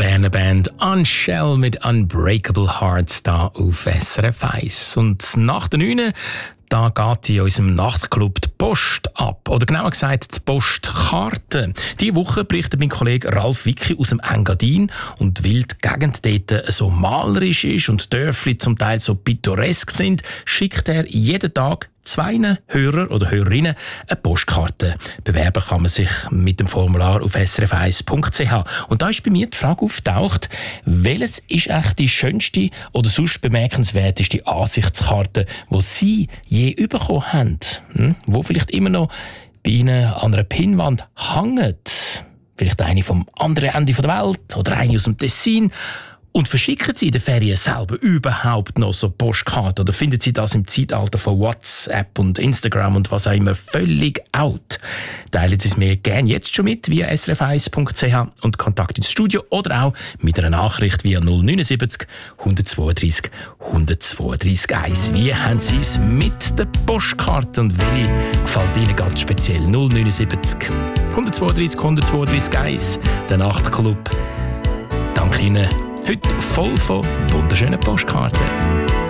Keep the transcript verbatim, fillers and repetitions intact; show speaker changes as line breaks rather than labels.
Berner Band Unshell mit Unbreakable Hearts da auf S R F eins. Und nach der neun da geht in unserem Nachtclub die Post ab. Oder genauer gesagt, die Postkarte. Diese Woche berichtet mein Kollege Ralf Wicki aus dem Engadin. Und weil die Gegend dort so malerisch ist und die Dörfli zum Teil so pittoresk sind, schickt er jeden Tag zwei Hörer oder Hörerinnen eine Postkarte. Bewerben kann man sich mit dem Formular auf s r f eins punkt c h. Und da ist bei mir die Frage aufgetaucht, welches ist eigentlich die schönste oder sonst bemerkenswerteste Ansichtskarte, die Sie je bekommen haben? Hm? Wo vielleicht immer noch bei Ihnen an einer Pinnwand hängt? Vielleicht eine vom anderen Ende der Welt oder eine aus dem Tessin? Und verschicken Sie in den Ferien selber überhaupt noch so Postkarten? Oder finden Sie das im Zeitalter von WhatsApp und Instagram und was auch immer völlig out? Teilen Sie es mir gerne jetzt schon mit via s r f eins punkt c h und Kontakt ins Studio oder auch mit einer Nachricht via null neun sieben null eins zwei drei eins eins zwei drei eins. Wie haben Sie es mit der Postkarte und welche gefällt Ihnen ganz speziell? null neun sieben null eins zwei drei eins zwei drei eins. Der Nachtclub. Danke Ihnen. Heute voll von wunderschönen Postkarten.